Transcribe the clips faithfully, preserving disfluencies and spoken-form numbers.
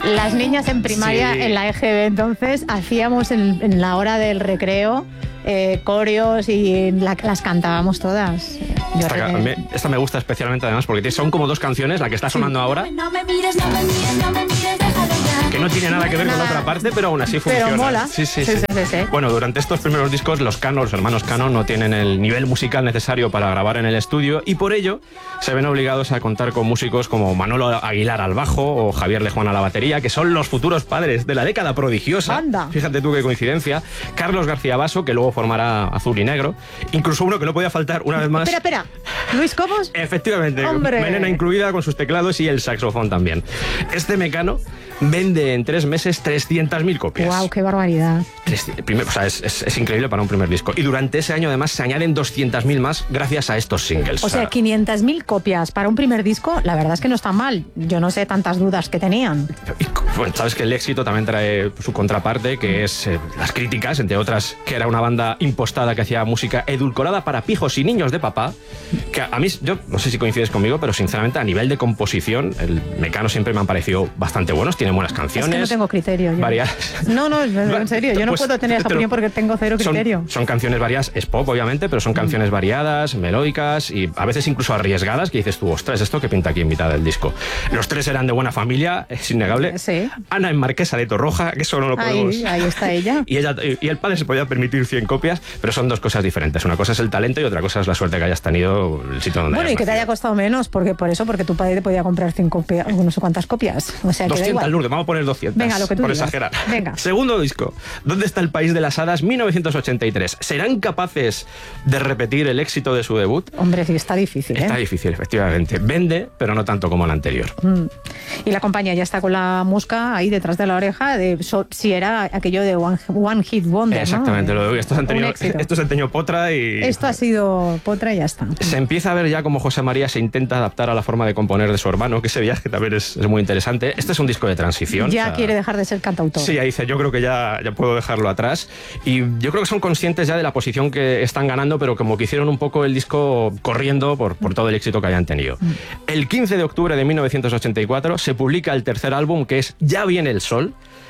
Las niñas en primaria, sí. En la E G B, entonces, hacíamos en, en la hora del recreo eh, coreos y la, las cantábamos todas. Yo esta, me, esta me gusta especialmente además porque son como dos canciones, la que está sonando sí. ahora, no me mires, no me mires, no me mires, déjalo ya. Que no tiene nada que ver nada. Con la otra parte, pero aún así funciona. Pero mola. Sí, sí, sí, sí. sí, sí, sí. Bueno, durante estos primeros discos, los Cano, los hermanos Cano, no tienen el nivel musical necesario para grabar en el estudio y por ello se ven obligados a contar con músicos como Manolo Aguilar al bajo o Javier Lejuán a la batería, que son los futuros padres de la década prodigiosa. Anda. Fíjate tú qué coincidencia. Carlos García Basso, que luego formará Azul y Negro. Incluso uno que no podía faltar una vez más. Espera, espera. ¿Luis Cobos? Efectivamente. ¡Hombre! Melena incluida con sus teclados y el saxofón también. Este Mecano vende en tres meses trescientas mil copias. ¡Guau, qué barbaridad! Primero, o sea, es, es, es increíble para un primer disco. Y durante ese año, además, se añaden doscientas mil más gracias a estos singles. O sea, quinientas mil copias para un primer disco, la verdad es que no está mal. Yo no sé tantas dudas que tenían. Y, bueno, sabes que el éxito también trae su contraparte, que es eh, las críticas, entre otras, que era una banda impostada que hacía música edulcorada para pijos y niños de papá. Que a, a mí, yo no sé si coincides conmigo, pero sinceramente, a nivel de composición, el Mecano siempre me han parecido bastante buenos. Tienen buenas canciones. Es que no tengo criterio. Yo. Varias. No, no, en serio, yo no pues, puedo tener esa opinión porque tengo cero criterio. Son, son canciones variadas, es pop, obviamente, pero son canciones variadas, melódicas y a veces incluso arriesgadas, que dices tú, ostras, ¿esto qué pinta aquí en mitad del disco? Los tres eran de buena familia, es innegable. Sí. Ana en Marquesa de Torroja, que eso no lo podemos... Ahí, ahí está ella. Y, ella. y el padre se podía permitir cien copias, pero son dos cosas diferentes. Una cosa es el talento y otra cosa es la suerte que hayas tenido, el sitio donde Bueno, hayas y que nacido. te haya costado menos, porque por eso, porque tu padre te podía comprar cien copias, no sé cuántas copias. O sea, que doscientas, da igual. Lourdes, vamos a poner doscientas. Venga, lo que tú por digas. exagerar. Venga. Segundo disco. ¿Dónde está el país de las hadas? mil novecientos ochenta y tres. ¿Serán capaces de repetir el éxito de su debut? Hombre, sí, está difícil, ¿eh? Está difícil, efectivamente. Vende, pero no tanto como el anterior. Mm. Y la compañía ya está con la mosca ahí detrás de la oreja de so, si era aquello de One, one Hit Wonder, exactamente, ¿no? lo de estos han tenido, estos han tenido potra y... Esto ha sido potra y ya está. Se empieza a ver ya cómo José María se intenta adaptar a la forma de componer de su hermano, que ese viaje también es, es muy interesante. Este es un disco de transición. Ya o sea, quiere dejar de ser cantautor. Sí, ahí dice, yo creo que ya, ya puedo dejarlo atrás. Y yo creo que son conscientes ya de la posición que están ganando, pero como que hicieron un poco el disco corriendo por, por todo el éxito que hayan tenido. Mm. El quince de octubre de mil novecientos ochenta y cuatro se publica el tercer álbum, que es Ya viene el sol,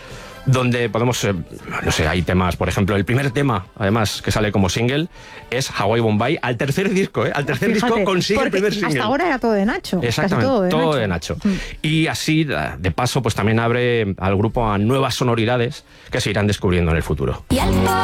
donde podemos, eh, no sé, hay temas, por ejemplo, el primer tema, además, que sale como single, es Hawaii Bombay, al tercer disco, ¿eh? Al tercer Fíjate, disco consigue el primer single. Hasta ahora era todo de Nacho. Exactamente, todo de todo Nacho. de Nacho. Mm. Y así, de paso, pues también abre al grupo a nuevas sonoridades que se irán descubriendo en el futuro. Y al